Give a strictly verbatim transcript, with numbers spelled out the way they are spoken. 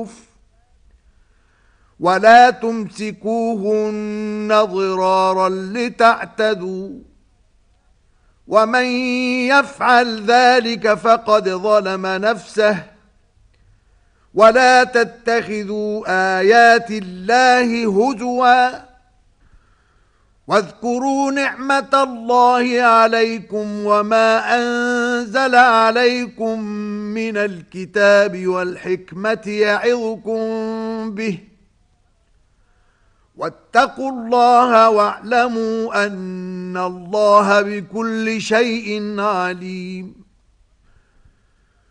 بِالْمَعْرُوفِ وَلَا تُمْسِكُوهُنَّ ضِرَارًا لِتَعْتَدُوا وَمَن يَفْعَلْ ذَلِكَ فَقَدْ ظَلَمَ نَفْسَهُ وَلَا تَتَّخِذُوا آيَاتِ اللَّهِ هُزُوًا وَاذْكُرُوا نِعْمَةَ اللَّهِ عَلَيْكُمْ وَمَا أَنزَلَ عَلَيْكُمْ مِنَ الْكِتَابِ وَالْحِكْمَةِ يَعِظُكُمْ بِهِ وَاتَّقُوا اللَّهَ وَاعْلَمُوا أَنَّ اللَّهَ بِكُلِّ شَيْءٍ عَلِيمٌ